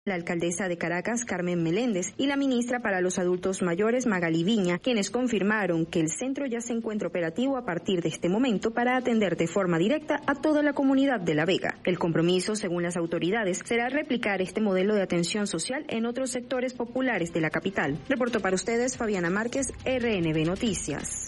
La alcaldesa de Caracas, Carmen Meléndez, y la ministra para los Adultos Mayores, Magali Viña, quienes confirmaron que el centro ya se encuentra operativo a partir de este momento para atender de forma directa a toda la comunidad de La Vega. El compromiso, según las autoridades, será replicar este modelo de atención social en otros sectores populares de la capital. Reportó para ustedes Fabiana Márquez, RNB Noticias.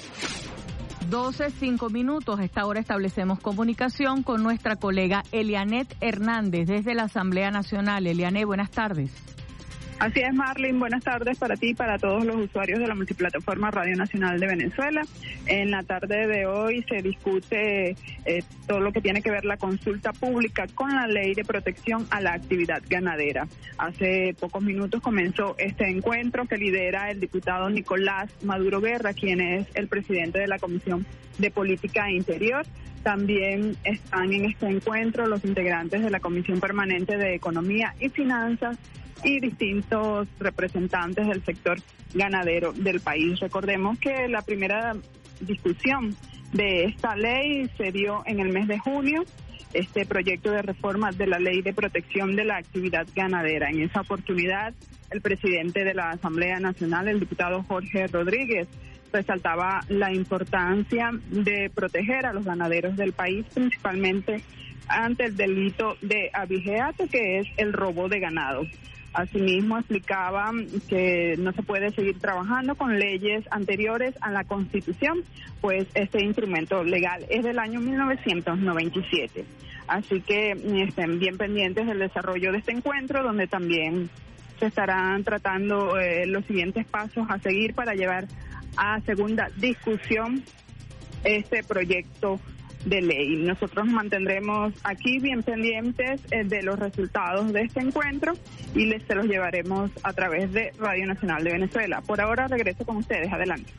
12:05. A esta hora establecemos comunicación con nuestra colega Elianet Hernández desde la Asamblea Nacional. Elianet, buenas tardes. Así es, Marlene, buenas tardes para ti y para todos los usuarios de la multiplataforma Radio Nacional de Venezuela. En la tarde de hoy se discute todo lo que tiene que ver la consulta pública con la Ley de Protección a la Actividad Ganadera. Hace pocos minutos comenzó este encuentro que lidera el diputado Nicolás Maduro Guerra, quien es el presidente de la Comisión de Política Interior. También están en este encuentro los integrantes de la Comisión Permanente de Economía y Finanzas y distintos representantes del sector ganadero del país. Recordemos que la primera discusión de esta ley se dio en el mes de junio, este proyecto de reforma de la Ley de Protección de la Actividad Ganadera. En esa oportunidad, el presidente de la Asamblea Nacional, el diputado Jorge Rodríguez, resaltaba la importancia de proteger a los ganaderos del país, principalmente ante el delito de abigeato, que es el robo de ganado. Asimismo, explicaba que no se puede seguir trabajando con leyes anteriores a la Constitución, pues este instrumento legal es del año 1997. Así que estén bien pendientes del desarrollo de este encuentro, donde también se estarán tratando los siguientes pasos a seguir para llevar a segunda discusión este proyecto de ley. Nosotros mantendremos aquí bien pendientes de los resultados de este encuentro y se los llevaremos a través de Radio Nacional de Venezuela. Por ahora regreso con ustedes. Adelante.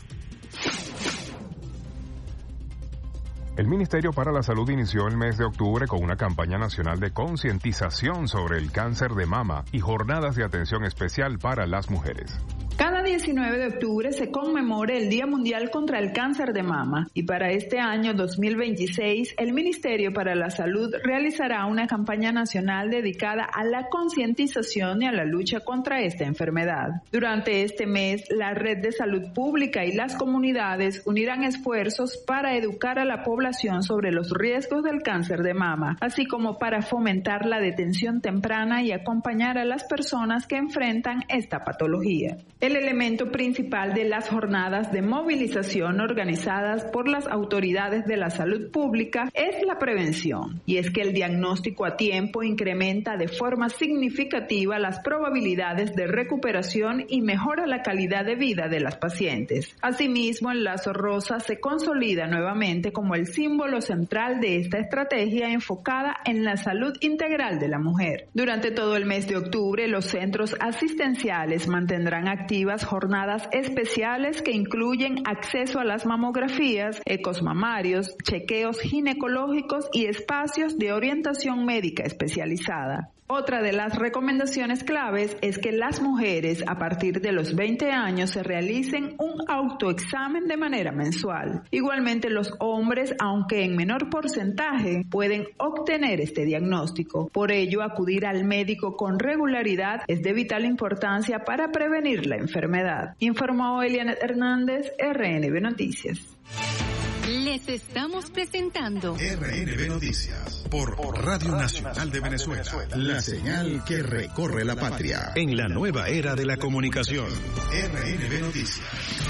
El Ministerio para la Salud inició el mes de octubre con una campaña nacional de concientización sobre el cáncer de mama y jornadas de atención especial para las mujeres. Cada 19 de octubre se conmemora el Día Mundial contra el Cáncer de Mama y para este año 2026 el Ministerio para la Salud realizará una campaña nacional dedicada a la concientización y a la lucha contra esta enfermedad. Durante este mes, la Red de Salud Pública y las comunidades unirán esfuerzos para educar a la población sobre los riesgos del cáncer de mama, así como para fomentar la detención temprana y acompañar a las personas que enfrentan esta patología. El elemento principal de las jornadas de movilización organizadas por las autoridades de la salud pública es la prevención, y es que el diagnóstico a tiempo incrementa de forma significativa las probabilidades de recuperación y mejora la calidad de vida de las pacientes. Asimismo, el lazo rosa se consolida nuevamente como el símbolo central de esta estrategia enfocada en la salud integral de la mujer. Durante todo el mes de octubre, los centros asistenciales mantendrán activas jornadas especiales que incluyen acceso a las mamografías, ecos mamarios, chequeos ginecológicos y espacios de orientación médica especializada. Otra de las recomendaciones claves es que las mujeres a partir de los 20 años se realicen un autoexamen de manera mensual. Igualmente los hombres, aunque en menor porcentaje, pueden obtener este diagnóstico. Por ello, acudir al médico con regularidad es de vital importancia para prevenir la enfermedad. Informó Elianet Hernández, RNB Noticias. Les estamos presentando RNB Noticias por Radio Nacional de Venezuela, la señal que recorre la patria en la nueva era de la comunicación. RNB Noticias.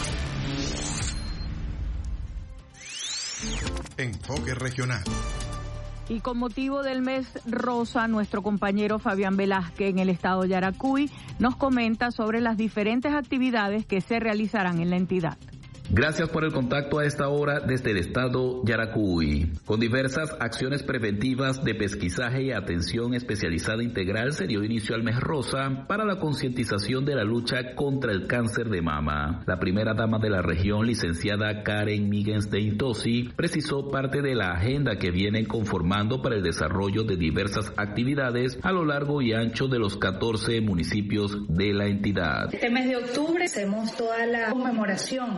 Enfoque regional. Y con motivo del mes rosa, nuestro compañero Fabián Velázquez en el estado Yaracuy nos comenta sobre las diferentes actividades que se realizarán en la entidad. Gracias por el contacto a esta hora desde el estado Yaracuy. Con diversas acciones preventivas de pesquisaje y atención especializada integral se dio inicio al mes rosa para la concientización de la lucha contra el cáncer de mama. La primera dama de la región, licenciada Karen Miguenstein Tosi, precisó parte de la agenda que vienen conformando para el desarrollo de diversas actividades a lo largo y ancho de los 14 municipios de la entidad. Este mes de octubre hacemos toda la conmemoración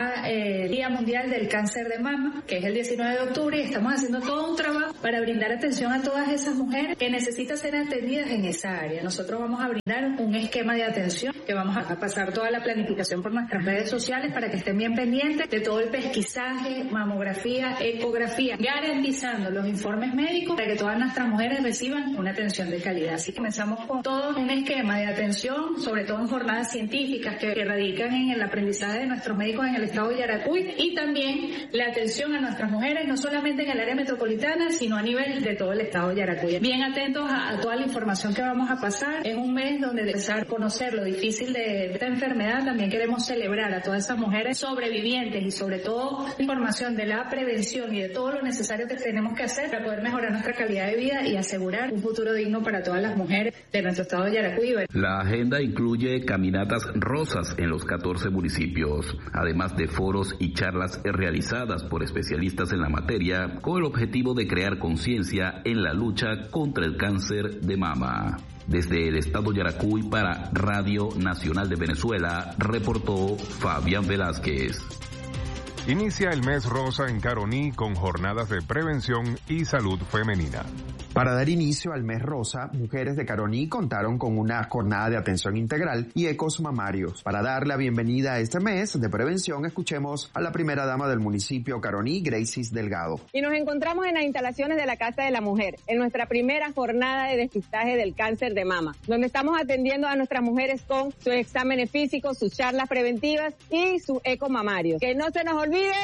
del Día Mundial del Cáncer de Mama, que es el 19 de octubre, y estamos haciendo todo un trabajo para brindar atención a todas esas mujeres que necesitan ser atendidas en esa área. Nosotros vamos a brindar un esquema de atención que vamos a pasar toda la planificación por nuestras redes sociales para que estén bien pendientes de todo el pesquisaje, mamografía, ecografía, garantizando los informes médicos para que todas nuestras mujeres reciban una atención de calidad. Así que comenzamos con todo un esquema de atención, sobre todo en jornadas científicas que radican en el aprendizaje de nuestros médicos en el estado de Yaracuy, y también la atención a nuestras mujeres, no solamente en el área metropolitana, sino a nivel de todo el estado de Yaracuy. Bien atentos a toda la información que vamos a pasar. Es un mes donde, de empezar a conocer lo difícil de esta enfermedad, también queremos celebrar a todas esas mujeres sobrevivientes y sobre todo información de la prevención y de todo lo necesario que tenemos que hacer para poder mejorar nuestra calidad de vida y asegurar un futuro digno para todas las mujeres de nuestro estado de Yaracuy. La agenda incluye caminatas rosas en los 14 municipios, además de foros y charlas realizadas por especialistas en la materia con el objetivo de crear conciencia en la lucha contra el cáncer de mama. Desde el estado Yaracuy para Radio Nacional de Venezuela, reportó Fabián Velázquez. Inicia el mes rosa en Caroní con jornadas de prevención y salud femenina. Para dar inicio al mes rosa, mujeres de Caroní contaron con una jornada de atención integral y ecos mamarios. Para dar la bienvenida a este mes de prevención, escuchemos a la primera dama del municipio Caroní, Gracies Delgado. Y nos encontramos en las instalaciones de la Casa de la Mujer, en nuestra primera jornada de despistaje del cáncer de mama, donde estamos atendiendo a nuestras mujeres con sus exámenes físicos, sus charlas preventivas y sus ecos mamarios. Que no se nos olvide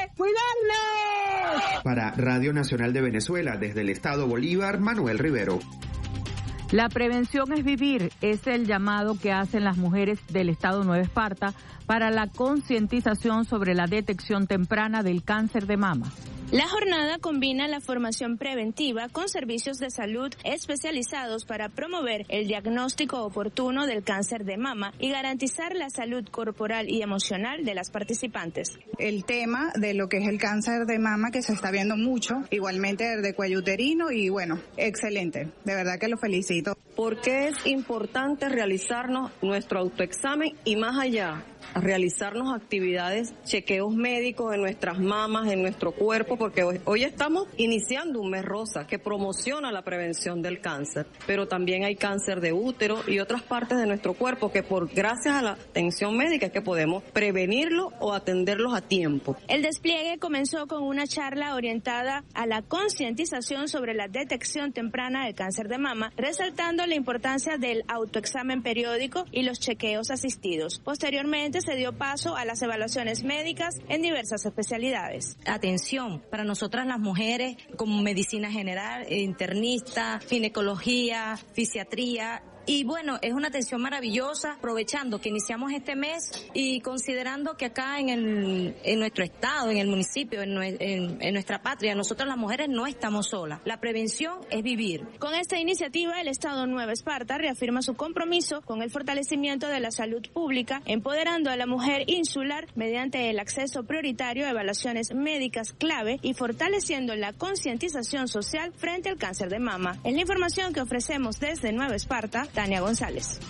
cuidarnos. Para Radio Nacional de Venezuela, desde el estado Bolívar, Manuel Rivero. La prevención es vivir, es el llamado que hacen las mujeres del estado Nueva Esparta para la concientización sobre la detección temprana del cáncer de mama. La jornada combina la formación preventiva con servicios de salud especializados para promover el diagnóstico oportuno del cáncer de mama y garantizar la salud corporal y emocional de las participantes. El tema de lo que es el cáncer de mama, que se está viendo mucho, igualmente el de cuello uterino, y bueno, excelente, de verdad que lo felicito. Porque es importante realizarnos nuestro autoexamen y más allá, realizarnos actividades, chequeos médicos en nuestras mamas, en nuestro cuerpo, porque hoy estamos iniciando un mes rosa que promociona la prevención del cáncer, pero también hay cáncer de útero y otras partes de nuestro cuerpo que gracias a la atención médica es que podemos prevenirlo o atenderlos a tiempo. El despliegue comenzó con una charla orientada a la concientización sobre la detección temprana del cáncer de mama, resaltando la importancia del autoexamen periódico y los chequeos asistidos. Posteriormente se dio paso a las evaluaciones médicas en diversas especialidades. Atención para nosotras las mujeres como medicina general, internista, ginecología, fisiatría. Y bueno, es una atención maravillosa, aprovechando que iniciamos este mes y considerando que acá en nuestro estado, en el municipio, en nuestra patria, nosotras las mujeres no estamos solas. La prevención es vivir. Con esta iniciativa, el estado Nueva Esparta reafirma su compromiso con el fortalecimiento de la salud pública, empoderando a la mujer insular mediante el acceso prioritario a evaluaciones médicas clave y fortaleciendo la concientización social frente al cáncer de mama. Es la información que ofrecemos desde Nueva Esparta. Tania González.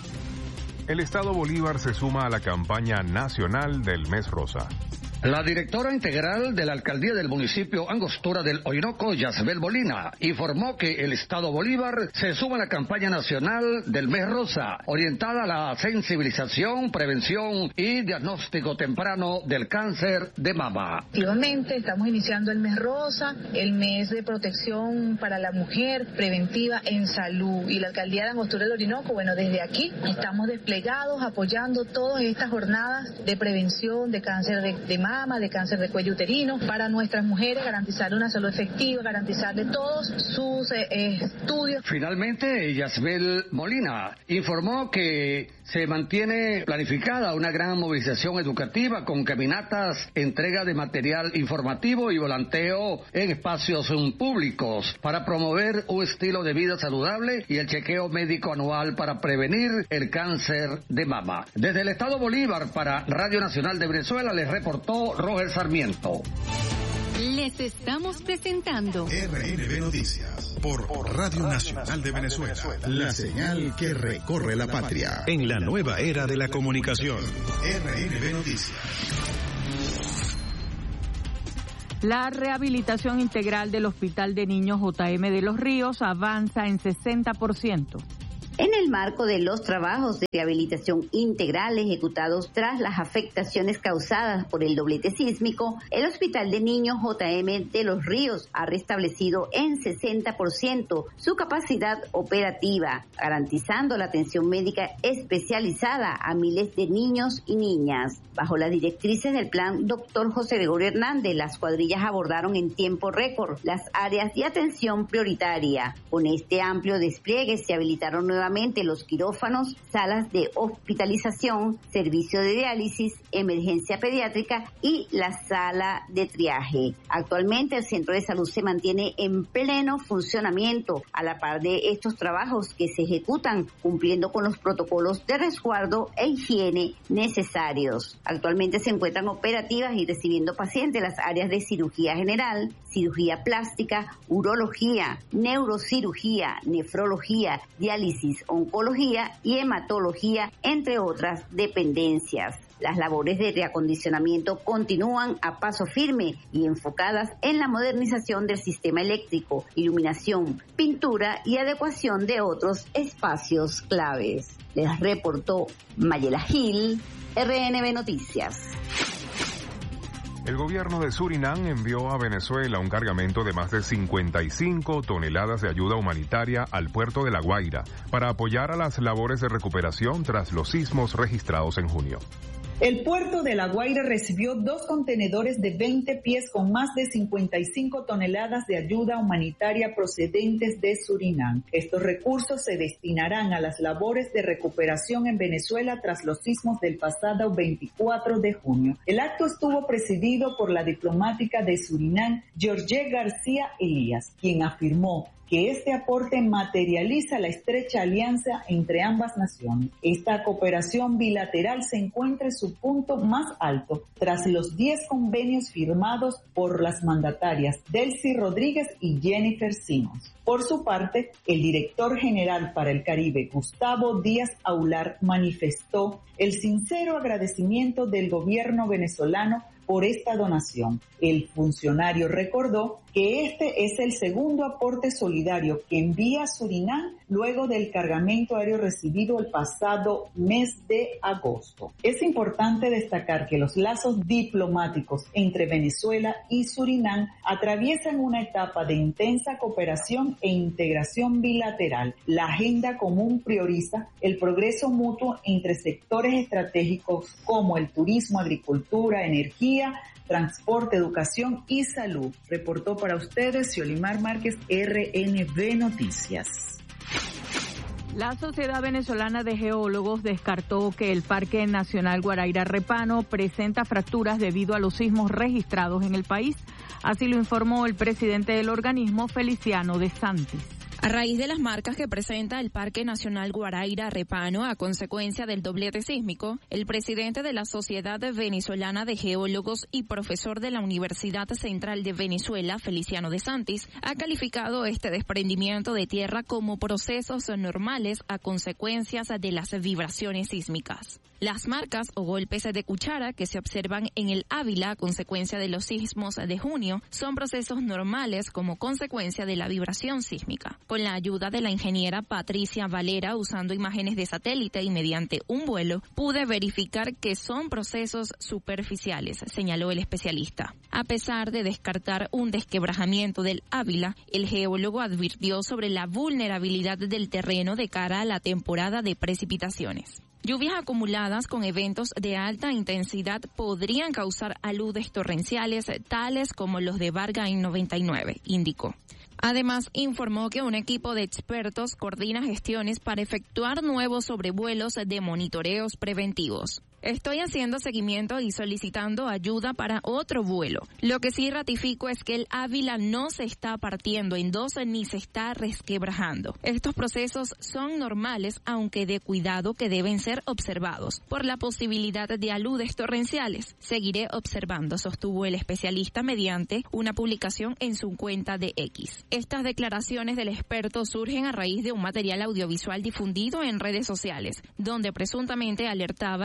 El estado Bolívar se suma a la campaña nacional del mes rosa. La directora integral de la alcaldía del municipio Angostura del Orinoco, Yasbel Molina, informó que el estado Bolívar se suma a la campaña nacional del mes rosa, orientada a la sensibilización, prevención y diagnóstico temprano del cáncer de mama. Efectivamente, estamos iniciando el mes rosa, el mes de protección para la mujer, preventiva en salud, y la alcaldía de Angostura del Orinoco, bueno, desde aquí estamos desplegados apoyando todas estas jornadas de prevención de cáncer de mama, de cáncer de cuello uterino, para nuestras mujeres, garantizar una salud efectiva, garantizarle todos sus estudios. Finalmente, Yasbel Molina informó que se mantiene planificada una gran movilización educativa con caminatas, entrega de material informativo y volanteo en espacios públicos para promover un estilo de vida saludable y el chequeo médico anual para prevenir el cáncer de mama. Desde el estado Bolívar para Radio Nacional de Venezuela les reportó Roger Sarmiento. Les estamos presentando RNB Noticias por Radio Nacional de Venezuela, la señal que recorre la patria en la nueva era de la comunicación. RNB Noticias. La rehabilitación integral del Hospital de Niños JM de Los Ríos avanza en 60%. En el marco de los trabajos de rehabilitación integral ejecutados tras las afectaciones causadas por el doblete sísmico, el Hospital de Niños JM de Los Ríos ha restablecido en 60% su capacidad operativa, garantizando la atención médica especializada a miles de niños y niñas. Bajo las directrices del plan Dr. José Gregorio Hernández, las cuadrillas abordaron en tiempo récord las áreas de atención prioritaria. Con este amplio despliegue se habilitaron nuevamente los quirófanos, salas de hospitalización, servicio de diálisis, emergencia pediátrica y la sala de triaje. Actualmente el centro de salud se mantiene en pleno funcionamiento a la par de estos trabajos que se ejecutan cumpliendo con los protocolos de resguardo e higiene necesarios. Actualmente se encuentran operativas y recibiendo pacientes las áreas de cirugía general, cirugía plástica, urología, neurocirugía, nefrología, diálisis, oncología y hematología, entre otras dependencias. Las labores de reacondicionamiento continúan a paso firme y enfocadas en la modernización del sistema eléctrico, iluminación, pintura y adecuación de otros espacios claves. Les reportó Mayela Gil, RNB Noticias. El gobierno de Surinam envió a Venezuela un cargamento de más de 55 toneladas de ayuda humanitaria al puerto de La Guaira para apoyar a las labores de recuperación tras los sismos registrados en junio. El puerto de La Guaira recibió 2 contenedores de 20 pies con más de 55 toneladas de ayuda humanitaria procedentes de Surinam. Estos recursos se destinarán a las labores de recuperación en Venezuela tras los sismos del pasado 24 de junio. El acto estuvo presidido por la diplomática de Surinam, Georgie García Elías, quien afirmó que este aporte materializa la estrecha alianza entre ambas naciones. Esta cooperación bilateral se encuentra en su punto más alto tras los 10 convenios firmados por las mandatarias Delcy Rodríguez y Jennifer Simons. Por su parte, el director general para el Caribe, Gustavo Díaz Aular, manifestó el sincero agradecimiento del gobierno venezolano por esta donación. El funcionario recordó que este es el segundo aporte solidario que envía Surinam luego del cargamento aéreo recibido el pasado mes de agosto. Es importante destacar que los lazos diplomáticos entre Venezuela y Surinam atraviesan una etapa de intensa cooperación e integración bilateral. La agenda común prioriza el progreso mutuo entre sectores estratégicos como el turismo, agricultura, energía, transporte, educación y salud. Reportó para ustedes Xiolimar Márquez, RNB Noticias. La Sociedad Venezolana de Geólogos descartó que el Parque Nacional Guaraíra Repano presenta fracturas debido a los sismos registrados en el país. Así lo informó el presidente del organismo, Feliciano de Santis. A raíz de las marcas que presenta el Parque Nacional Guaraíra Repano a consecuencia del doblete sísmico, el presidente de la Sociedad Venezolana de Geólogos y profesor de la Universidad Central de Venezuela, Feliciano de Santis, ha calificado este desprendimiento de tierra como procesos normales a consecuencias de las vibraciones sísmicas. Las marcas o golpes de cuchara que se observan en el Ávila a consecuencia de los sismos de junio son procesos normales como consecuencia de la vibración sísmica. Con la ayuda de la ingeniera Patricia Valera, usando imágenes de satélite y mediante un vuelo, pude verificar que son procesos superficiales, señaló el especialista. A pesar de descartar un desquebrajamiento del Ávila, el geólogo advirtió sobre la vulnerabilidad del terreno de cara a la temporada de precipitaciones. Lluvias acumuladas con eventos de alta intensidad podrían causar aludes torrenciales, tales como los de Varga en 99, indicó. Además, informó que un equipo de expertos coordina gestiones para efectuar nuevos sobrevuelos de monitoreos preventivos. Estoy haciendo seguimiento y solicitando ayuda para otro vuelo. Lo que sí ratifico es que el Ávila no se está partiendo en dos ni se está resquebrajando. Estos procesos son normales, aunque de cuidado que deben ser observados por la posibilidad de aludes torrenciales. Seguiré observando, sostuvo el especialista mediante una publicación en su cuenta de X. Estas declaraciones del experto surgen a raíz de un material audiovisual difundido en redes sociales, donde presuntamente alertaba que el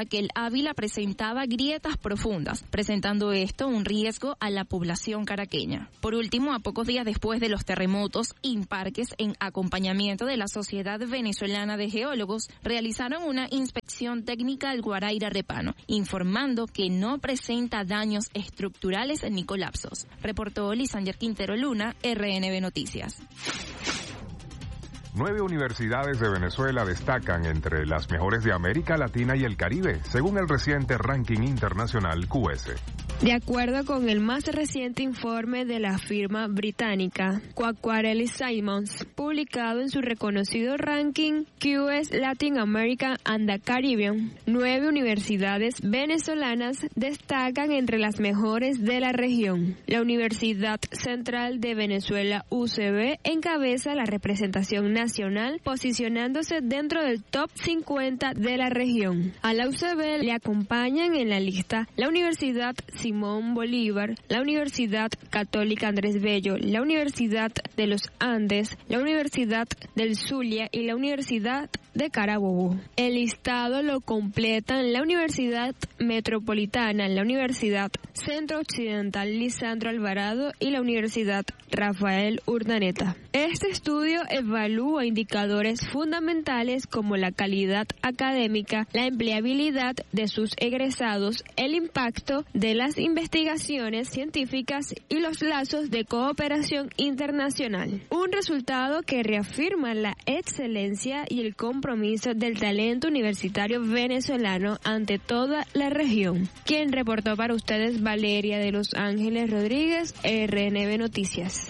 Ávila presentaba grietas profundas, presentando esto un riesgo a la población caraqueña. Por último, a pocos días después de los terremotos, Imparques, en acompañamiento de la Sociedad Venezolana de Geólogos, realizaron una inspección técnica al Guaraíra Repano, informando que no presenta daños estructurales ni colapsos. Reportó Lisander Quintero Luna, RNB Noticias. 9 universidades de Venezuela destacan entre las mejores de América Latina y el Caribe, según el reciente ranking internacional QS. De acuerdo con el más reciente informe de la firma británica Quacquarelli Simons, publicado en su reconocido ranking QS Latin America and the Caribbean, 9 universidades venezolanas destacan entre las mejores de la región. La Universidad Central de Venezuela, UCV, encabeza la representación nacional, posicionándose dentro del top 50 de la región. A la UCV le acompañan en la lista la Universidad Simón Bolívar, la Universidad Católica Andrés Bello, la Universidad de los Andes, la Universidad del Zulia y la Universidad de Carabobo. El listado lo completan la Universidad Metropolitana, la Universidad Centro Occidental Lisandro Alvarado y la Universidad Rafael Urdaneta. Este estudio evalúa indicadores fundamentales como la calidad académica, la empleabilidad de sus egresados, el impacto de las investigaciones científicas y los lazos de cooperación internacional. Un resultado que reafirma la excelencia y el compromiso del talento universitario venezolano ante toda la región. Quien reportó para ustedes, Valeria de Los Ángeles Rodríguez, RNB Noticias.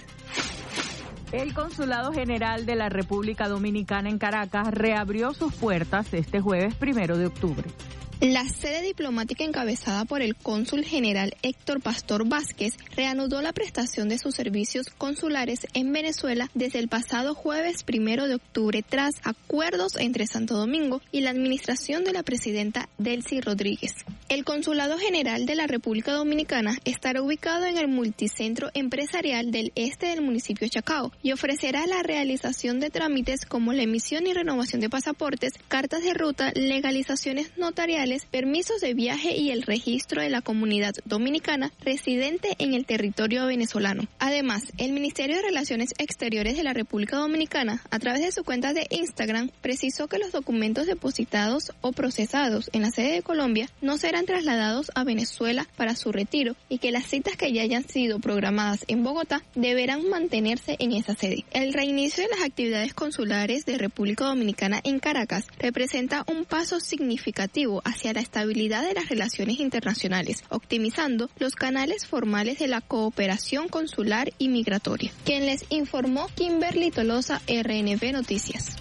El Consulado General de la República Dominicana en Caracas reabrió sus puertas este jueves 1 de octubre. La sede diplomática encabezada por el cónsul general Héctor Pastor Vázquez reanudó la prestación de sus servicios consulares en Venezuela desde el pasado jueves 1 de octubre tras acuerdos entre Santo Domingo y la administración de la presidenta Delcy Rodríguez. El Consulado General de la República Dominicana estará ubicado en el multicentro empresarial del este del municipio Chacao y ofrecerá la realización de trámites como la emisión y renovación de pasaportes, cartas de ruta, legalizaciones notariales, permisos de viaje y el registro de la comunidad dominicana residente en el territorio venezolano. Además, el Ministerio de Relaciones Exteriores de la República Dominicana, a través de su cuenta de Instagram, precisó que los documentos depositados o procesados en la sede de Colombia no serán trasladados a Venezuela para su retiro y que las citas que ya hayan sido programadas en Bogotá deberán mantenerse en esa sede. El reinicio de las actividades consulares de República Dominicana en Caracas representa un paso significativo hacia la estabilidad de las relaciones internacionales, optimizando los canales formales de la cooperación consular y migratoria. Quien les informó, Kimberly Tolosa, RNB Noticias.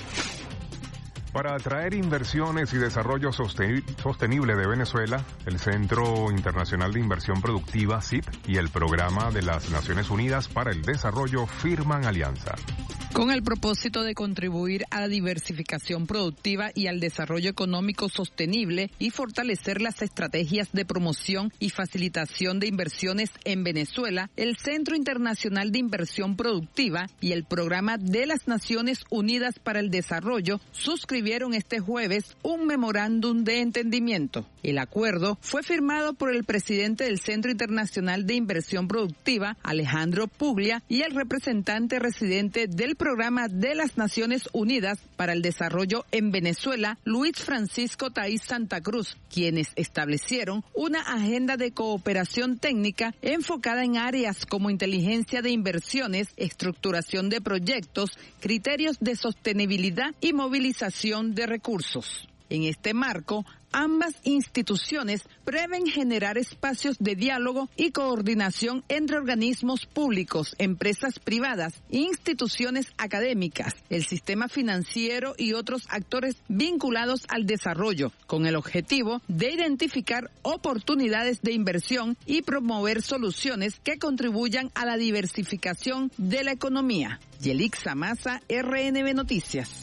Para atraer inversiones y desarrollo sostenible de Venezuela, el Centro Internacional de Inversión Productiva, CIP, y el Programa de las Naciones Unidas para el Desarrollo firman alianza. Con el propósito de contribuir a la diversificación productiva y al desarrollo económico sostenible y fortalecer las estrategias de promoción y facilitación de inversiones en Venezuela, el Centro Internacional de Inversión Productiva y el Programa de las Naciones Unidas para el Desarrollo suscribieron este jueves un memorándum de entendimiento. El acuerdo fue firmado por el presidente del Centro Internacional de Inversión Productiva, Alejandro Puglia, y el representante residente del Programa de las Naciones Unidas para el Desarrollo en Venezuela, Luis Francisco Taís Santa Cruz, quienes establecieron una agenda de cooperación técnica enfocada en áreas como inteligencia de inversiones, estructuración de proyectos, criterios de sostenibilidad y movilización de recursos. En este marco, ambas instituciones prevén generar espacios de diálogo y coordinación entre organismos públicos, empresas privadas, instituciones académicas, el sistema financiero y otros actores vinculados al desarrollo, con el objetivo de identificar oportunidades de inversión y promover soluciones que contribuyan a la diversificación de la economía. Yelixa Maza, RNB Noticias.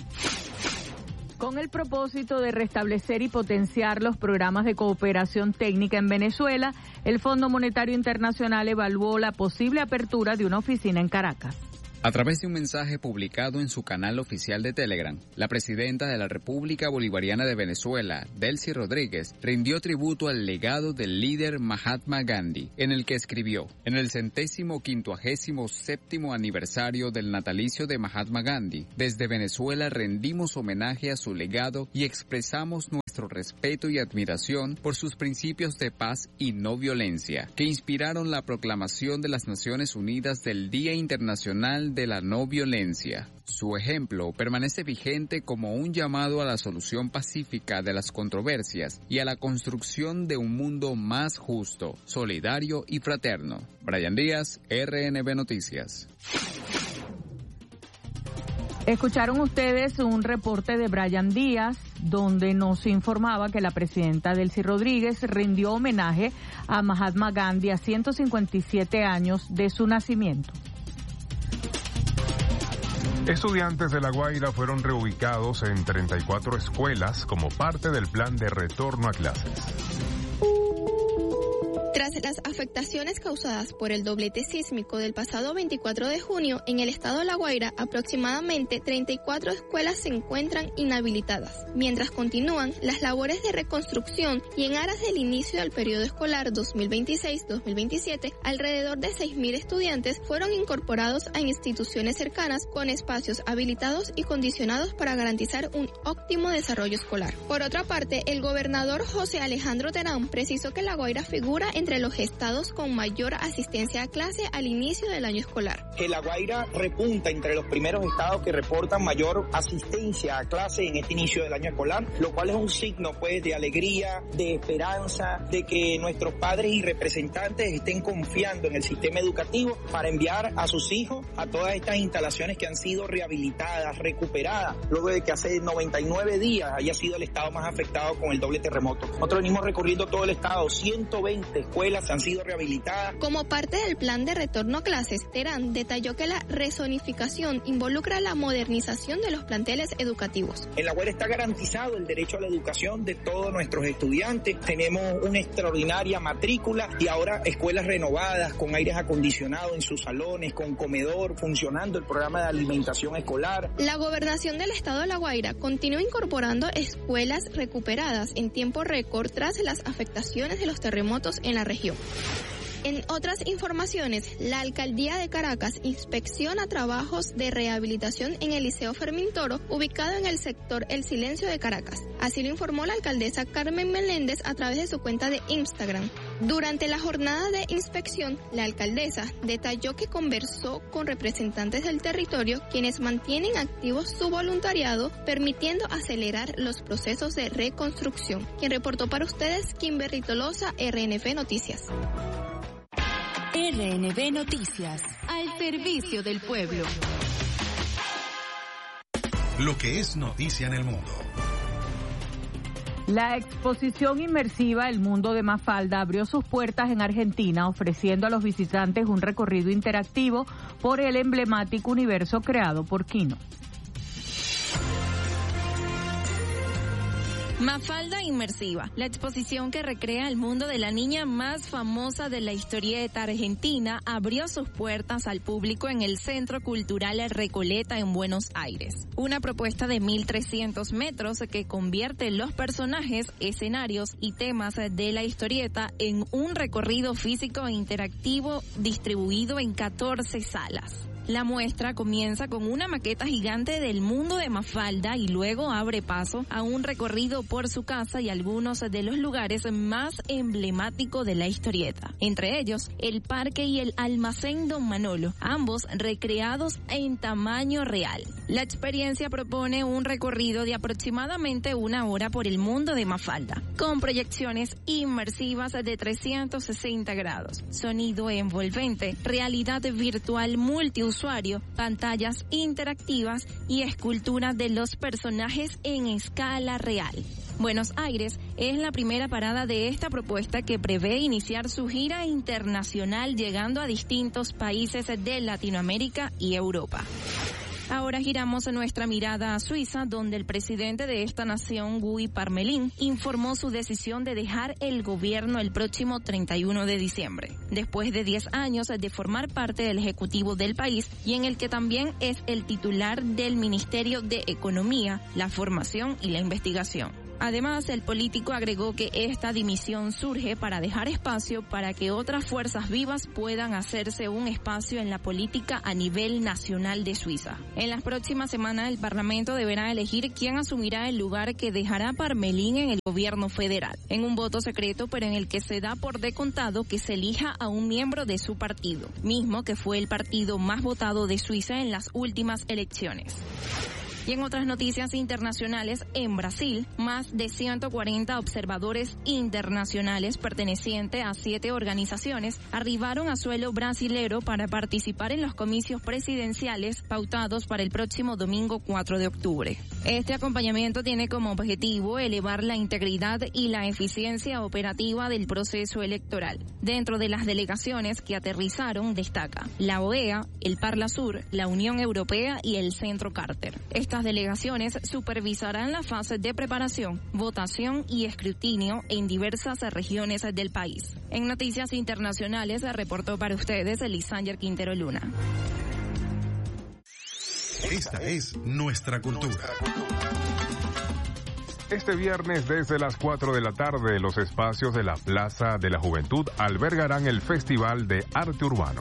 Con el propósito de restablecer y potenciar los programas de cooperación técnica en Venezuela, el Fondo Monetario Internacional evaluó la posible apertura de una oficina en Caracas. A través de un mensaje publicado en su canal oficial de Telegram, la presidenta de la República Bolivariana de Venezuela, Delcy Rodríguez, rindió tributo al legado del líder Mahatma Gandhi, en el que escribió: en el 157º aniversario del natalicio de Mahatma Gandhi, desde Venezuela rendimos homenaje a su legado y expresamos nuestro respeto y admiración por sus principios de paz y no violencia, que inspiraron la proclamación de las Naciones Unidas del Día Internacional de la No Violencia. Su ejemplo permanece vigente como un llamado a la solución pacífica de las controversias y a la construcción de un mundo más justo, solidario y fraterno. Brian Díaz, RNB Noticias. Escucharon ustedes un reporte de Brian Díaz, donde nos informaba que la presidenta Delcy Rodríguez rindió homenaje a Mahatma Gandhi a 157 años de su nacimiento. Estudiantes de La Guaira fueron reubicados en 34 escuelas como parte del plan de retorno a clases. Tras las afectaciones causadas por el doblete sísmico del pasado 24 de junio en el estado de La Guaira, aproximadamente 34 escuelas se encuentran inhabilitadas, mientras continúan las labores de reconstrucción y en aras del inicio del periodo escolar 2026-2027, alrededor de 6.000 estudiantes fueron incorporados a instituciones cercanas con espacios habilitados y condicionados para garantizar un óptimo desarrollo escolar. Por otra parte, el gobernador José Alejandro Terán precisó que La Guaira figura entre los estados con mayor asistencia a clase al inicio del año escolar. Que La Guaira repunta entre los primeros estados que reportan mayor asistencia a clase en este inicio del año escolar, lo cual es un signo pues de alegría, de esperanza, de que nuestros padres y representantes estén confiando en el sistema educativo para enviar a sus hijos a todas estas instalaciones que han sido rehabilitadas, recuperadas, luego de que hace 99 días haya sido el estado más afectado con el doble terremoto. Nosotros venimos recorriendo todo el estado, 120 escuelas han sido rehabilitadas. Como parte del plan de retorno a clases, Terán detalló que la rezonificación involucra la modernización de los planteles educativos. En La Guaira está garantizado el derecho a la educación de todos nuestros estudiantes. Tenemos una extraordinaria matrícula y ahora escuelas renovadas con aires acondicionados en sus salones, con comedor, funcionando el programa de alimentación escolar. La gobernación del estado de La Guaira continúa incorporando escuelas recuperadas en tiempo récord tras las afectaciones de los terremotos en la región. En otras informaciones, la Alcaldía de Caracas inspecciona trabajos de rehabilitación en el Liceo Fermín Toro, ubicado en el sector El Silencio de Caracas. Así lo informó la alcaldesa Carmen Meléndez a través de su cuenta de Instagram. Durante la jornada de inspección, la alcaldesa detalló que conversó con representantes del territorio, quienes mantienen activo su voluntariado, permitiendo acelerar los procesos de reconstrucción. Quien reportó para ustedes, Kimberly Tolosa, RNB Noticias. RNB Noticias, al servicio del pueblo. Lo que es noticia en el mundo. La exposición inmersiva El Mundo de Mafalda abrió sus puertas en Argentina, ofreciendo a los visitantes un recorrido interactivo por el emblemático universo creado por Quino. Mafalda Inmersiva, la exposición que recrea el mundo de la niña más famosa de la historieta argentina, abrió sus puertas al público en el Centro Cultural Recoleta en Buenos Aires. Una propuesta de 1.300 metros que convierte los personajes, escenarios y temas de la historieta en un recorrido físico e interactivo distribuido en 14 salas. La muestra comienza con una maqueta gigante del mundo de Mafalda y luego abre paso a un recorrido por su casa y algunos de los lugares más emblemáticos de la historieta. Entre ellos, el parque y el almacén Don Manolo, ambos recreados en tamaño real. La experiencia propone un recorrido de aproximadamente 1 hora por el mundo de Mafalda, con proyecciones inmersivas de 360 grados, sonido envolvente, realidad virtual multiusuario, pantallas interactivas y escultura de los personajes en escala real. Buenos Aires es la primera parada de esta propuesta, que prevé iniciar su gira internacional llegando a distintos países de Latinoamérica y Europa. Ahora giramos nuestra mirada a Suiza, donde el presidente de esta nación, Guy Parmelin, informó su decisión de dejar el gobierno el próximo 31 de diciembre, después de 10 años de formar parte del ejecutivo del país y en el que también es el titular del Ministerio de Economía, la Formación y la Investigación. Además, el político agregó que esta dimisión surge para dejar espacio para que otras fuerzas vivas puedan hacerse un espacio en la política a nivel nacional de Suiza. En las próximas semanas, el Parlamento deberá elegir quién asumirá el lugar que dejará Parmelin en el gobierno federal, en un voto secreto, pero en el que se da por descontado que se elija a un miembro de su partido, mismo que fue el partido más votado de Suiza en las últimas elecciones. Y en otras noticias internacionales, en Brasil, más de 140 observadores internacionales pertenecientes a 7 organizaciones arribaron a suelo brasilero para participar en los comicios presidenciales pautados para el próximo domingo 4 de octubre. Este acompañamiento tiene como objetivo elevar la integridad y la eficiencia operativa del proceso electoral. Dentro de las delegaciones que aterrizaron destaca la OEA, el Parlasur, la Unión Europea y el Centro Carter. Estas delegaciones supervisarán la fase de preparación, votación y escrutinio en diversas regiones del país. En noticias internacionales reportó para ustedes Elisander Quintero Luna. Esta es nuestra cultura. Este viernes desde las 4 de la tarde, los espacios de la Plaza de la Juventud albergarán el Festival de Arte Urbano.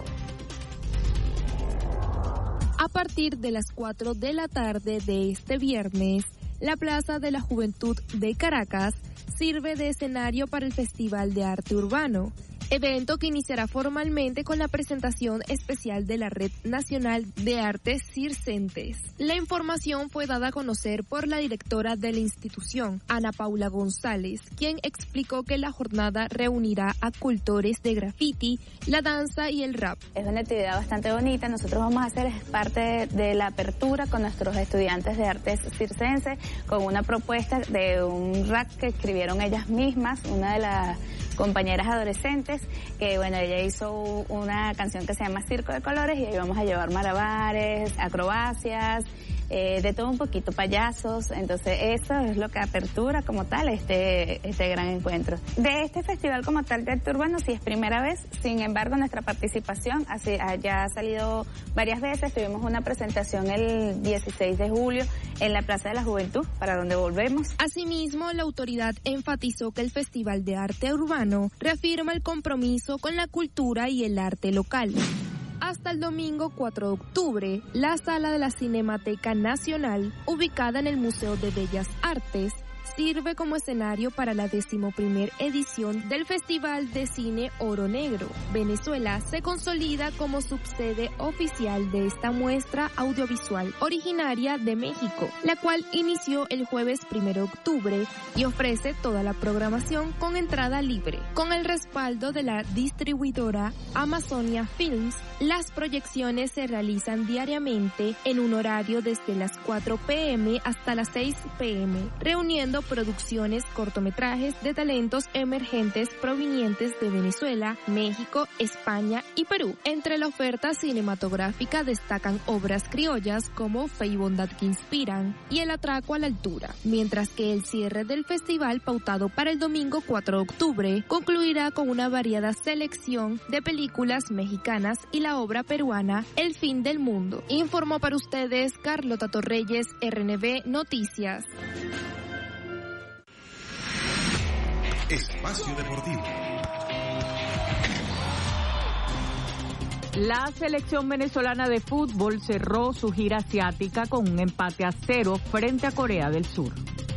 A partir de las 4 de la tarde de este viernes, la Plaza de la Juventud de Caracas sirve de escenario para el Festival de Arte Urbano, evento que iniciará formalmente con la presentación especial de la Red Nacional de Artes Circenses. La información fue dada a conocer por la directora de la institución, Ana Paula González, quien explicó que la jornada reunirá a cultores de graffiti, la danza y el rap. Es una actividad bastante bonita. Nosotros vamos a hacer parte de la apertura con nuestros estudiantes de artes circenses, con una propuesta de un rap que escribieron ellas mismas, una de las compañeras adolescentes, que bueno, ella hizo una canción que se llama Circo de Colores y ahí vamos a llevar malabares, acrobacias, de todo un poquito, payasos. Entonces eso es lo que apertura como tal este gran encuentro. De este festival como tal de arte urbano sí es primera vez, sin embargo nuestra participación ya ha salido varias veces. Tuvimos una presentación el 16 de julio en la Plaza de la Juventud, para donde volvemos. Asimismo, la autoridad enfatizó que el Festival de Arte Urbano reafirma el compromiso con la cultura y el arte local. Hasta el domingo 4 de octubre, la sala de la Cinemateca Nacional, ubicada en el Museo de Bellas Artes, sirve como escenario para la 11ª edición del Festival de Cine Oro Negro. Venezuela se consolida como subsede oficial de esta muestra audiovisual originaria de México, la cual inició el jueves 1 de octubre y ofrece toda la programación con entrada libre. Con el respaldo de la distribuidora Amazonia Films, las proyecciones se realizan diariamente en un horario desde las 4 p.m. hasta las 6 p.m., reuniendo producciones, cortometrajes de talentos emergentes provenientes de Venezuela, México, España y Perú. Entre la oferta cinematográfica destacan obras criollas como Fe y Bondad que Inspiran y El Atraco a la Altura, mientras que el cierre del festival, pautado para el domingo 4 de octubre, concluirá con una variada selección de películas mexicanas y la obra peruana El Fin del Mundo. Informó para ustedes Carlota Torreyes, RNB Noticias. Espacio Deportivo. La selección venezolana de fútbol cerró su gira asiática con un empate a 0 frente a Corea del Sur.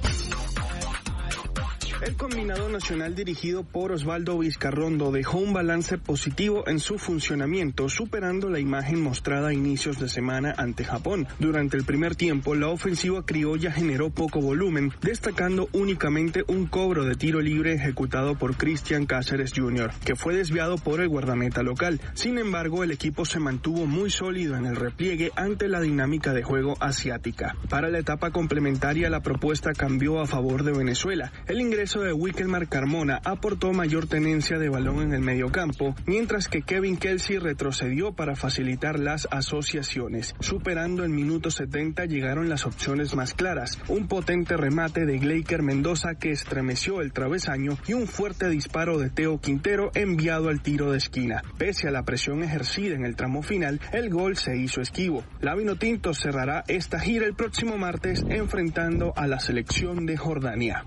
El combinado nacional dirigido por Osvaldo Vizcarrondo dejó un balance positivo en su funcionamiento, superando la imagen mostrada a inicios de semana ante Japón. Durante el primer tiempo, la ofensiva criolla generó poco volumen, destacando únicamente un cobro de tiro libre ejecutado por Cristian Cáceres Jr., que fue desviado por el guardameta local. Sin embargo, el equipo se mantuvo muy sólido en el repliegue ante la dinámica de juego asiática. Para la etapa complementaria, la propuesta cambió a favor de Venezuela. El ingreso caso de Wickelmar Carmona aportó mayor tenencia de balón en el mediocampo, mientras que Kevin Kelsey retrocedió para facilitar las asociaciones. Superando el minuto 70 llegaron las opciones más claras, un potente remate de Gleiker Mendoza que estremeció el travesaño y un fuerte disparo de Teo Quintero enviado al tiro de esquina. Pese a la presión ejercida en el tramo final, el gol se hizo esquivo. La Vinotinto cerrará esta gira el próximo martes enfrentando a la selección de Jordania.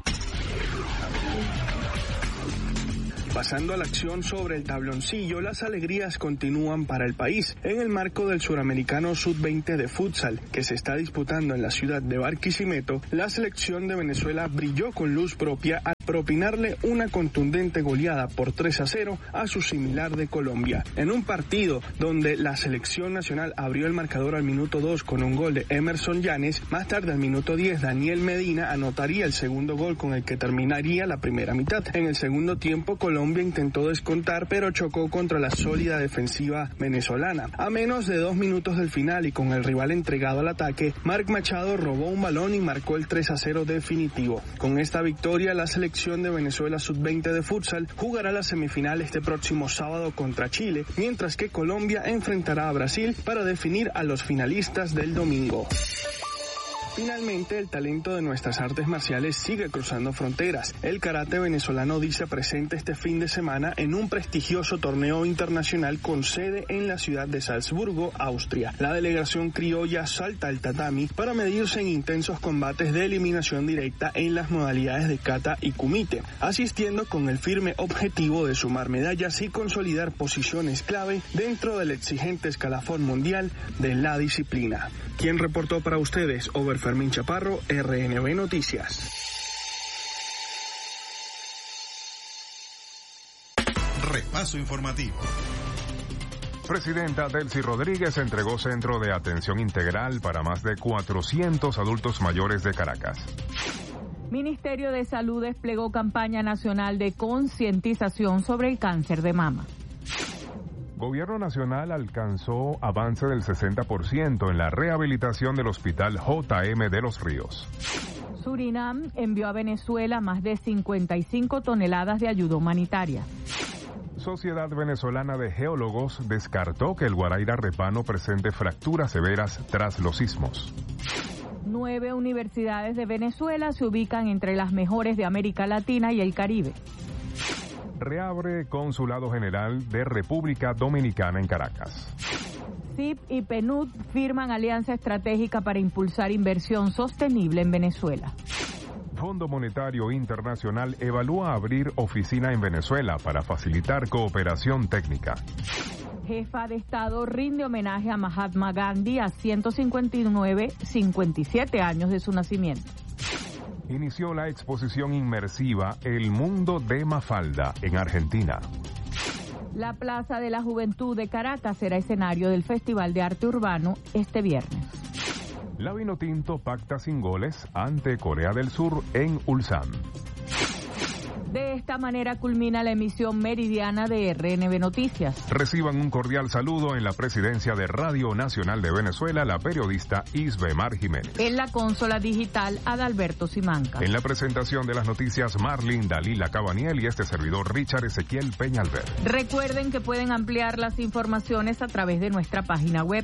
Pasando a la acción sobre el tabloncillo, las alegrías continúan para el país en el marco del Suramericano Sub-20 de futsal que se está disputando en la ciudad de Barquisimeto. La selección de Venezuela brilló con luz propia al propinarle una contundente goleada por 3-0 a su similar de Colombia. En un partido donde la selección nacional abrió el marcador al minuto 2 con un gol de Emerson Llanes, más tarde al minuto 10 Daniel Medina anotaría el segundo gol con el que terminaría la primera mitad. En el segundo tiempo Colombia intentó descontar pero chocó contra la sólida defensiva venezolana. A menos de 2 minutos del final y con el rival entregado al ataque, Marc Machado robó un balón y marcó el 3-0 definitivo. Con esta victoria la selección de Venezuela Sub-20 de futsal jugará la semifinal este próximo sábado contra Chile, mientras que Colombia enfrentará a Brasil para definir a los finalistas del domingo. Finalmente, el talento de nuestras artes marciales sigue cruzando fronteras. El karate venezolano dice presente este fin de semana en un prestigioso torneo internacional con sede en la ciudad de Salzburgo, Austria. La delegación criolla salta al tatami para medirse en intensos combates de eliminación directa en las modalidades de kata y kumite, asistiendo con el firme objetivo de sumar medallas y consolidar posiciones clave dentro del exigente escalafón mundial de la disciplina. ¿Quién reportó para ustedes? Fermín Chaparro, RNB Noticias. Repaso informativo. Presidenta Delcy Rodríguez entregó centro de atención integral para más de 400 adultos mayores de Caracas. Ministerio de Salud desplegó campaña nacional de concientización sobre el cáncer de mama. Gobierno Nacional alcanzó avance del 60% en la rehabilitación del Hospital JM de Los Ríos. Surinam envió a Venezuela más de 55 toneladas de ayuda humanitaria. Sociedad Venezolana de Geólogos descartó que el Guaraíra Repano presente fracturas severas tras los sismos. 9 universidades de Venezuela se ubican entre las mejores de América Latina y el Caribe. Reabre Consulado General de República Dominicana en Caracas. CIP y PNUD firman alianza estratégica para impulsar inversión sostenible en Venezuela. Fondo Monetario Internacional evalúa abrir oficina en Venezuela para facilitar cooperación técnica. Jefa de Estado rinde homenaje a Mahatma Gandhi a 57 años de su nacimiento. Inició la exposición inmersiva El Mundo de Mafalda en Argentina. La Plaza de la Juventud de Caracas será escenario del Festival de Arte Urbano este viernes. La Vinotinto pacta sin goles ante Corea del Sur en Ulsan. De esta manera culmina la emisión meridiana de RNB Noticias. Reciban un cordial saludo en la presidencia de Radio Nacional de Venezuela, la periodista Isbemar Jiménez. En la consola digital, Adalberto Simanca. En la presentación de las noticias, Marlin Dalila Cabaniel y este servidor Richard Ezequiel Peñalver. Recuerden que pueden ampliar las informaciones a través de nuestra página web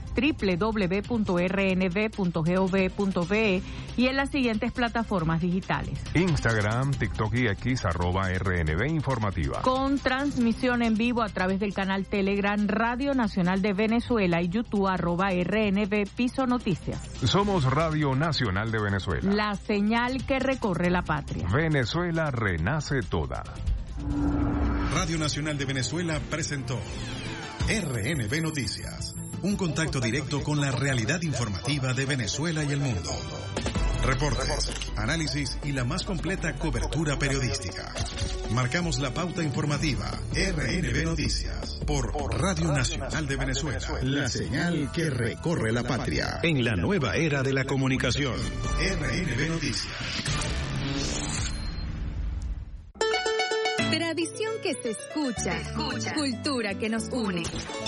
www.rnb.gov.be y en las siguientes plataformas digitales: Instagram, TikTok y X @RNB Informativa. Con transmisión en vivo a través del canal Telegram Radio Nacional de Venezuela y YouTube @RNB Piso Noticias. Somos Radio Nacional de Venezuela. La señal que recorre la patria. Venezuela renace toda. Radio Nacional de Venezuela presentó RNB Noticias. Un contacto directo con la realidad informativa de Venezuela y el mundo. Reportes, análisis y la más completa cobertura periodística. Marcamos la pauta informativa. RNB Noticias por Radio Nacional de Venezuela. La señal que recorre la patria en la nueva era de la comunicación. RNB Noticias. Tradición que se escucha. Cultura que nos une.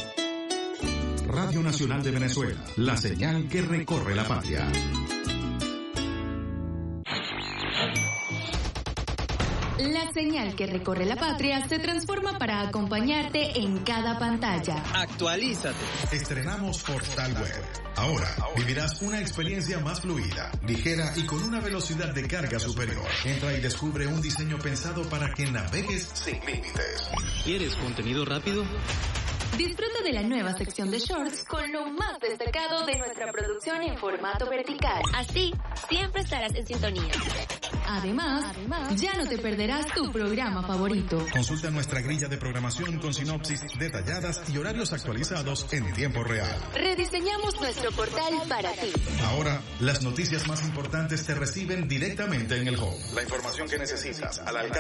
Radio Nacional de Venezuela. La señal que recorre la patria. La señal que recorre la patria se transforma para acompañarte en cada pantalla. Actualízate. Estrenamos Portal Web. Ahora vivirás una experiencia más fluida, ligera y con una velocidad de carga superior. Entra y descubre un diseño pensado para que navegues sin límites. ¿Quieres contenido rápido? Disfruta de la nueva sección de shorts con lo más destacado de nuestra producción en formato vertical. Así, siempre estarás en sintonía. Además, ya no te perderás tu programa favorito. Consulta nuestra grilla de programación con sinopsis detalladas y horarios actualizados en tiempo real. Rediseñamos nuestro portal para ti. Ahora, las noticias más importantes te reciben directamente en el home. La información que necesitas al alcance